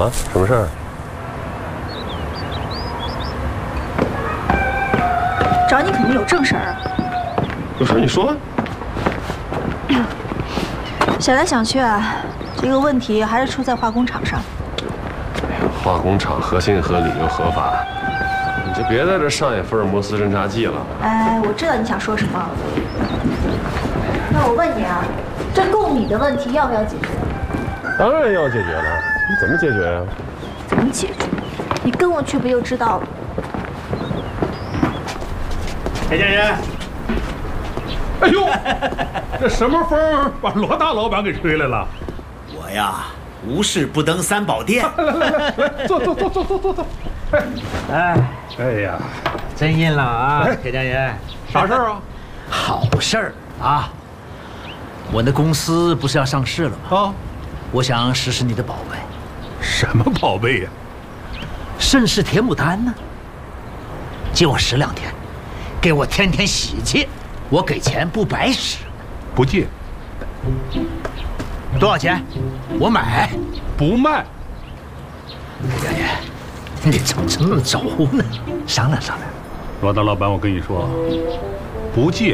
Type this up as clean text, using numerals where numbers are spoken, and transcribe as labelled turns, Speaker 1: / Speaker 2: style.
Speaker 1: 了？什么事儿？
Speaker 2: 找你肯定有正事儿啊。
Speaker 1: 有事你说。
Speaker 2: 想来想去啊，这个问题还是出在化工厂上。
Speaker 1: 化工厂合情合理又合法，你就别在这上演福尔摩斯侦察记了。
Speaker 2: 哎，我知道你想说什么。那我问你啊，这供米的问题要不要解决？
Speaker 1: 当然要解决了，你怎么解决呀？
Speaker 2: 怎么解决？你跟我去不就知道了？
Speaker 3: 裴家人，
Speaker 4: 哎呦，这什么风把罗大老板给吹来了？
Speaker 3: 我呀，无事不登三宝殿。
Speaker 4: 来，坐。哎呀，
Speaker 3: 真硬朗啊，裴家人。
Speaker 4: 啥事儿啊？
Speaker 3: 好事儿啊！我的公司不是要上市了吗？
Speaker 4: 啊，
Speaker 3: 我想试试你的宝贝。
Speaker 4: 什么宝贝呀？
Speaker 3: 盛世铁牡丹呢？借我10两天，给我添添喜气。我给钱不白使。
Speaker 4: 不借，
Speaker 3: 多少钱？我买。
Speaker 4: 不卖。
Speaker 3: 裴家人，你怎么这么轴呢？商量商量。
Speaker 4: 罗大老板，我跟你说，不借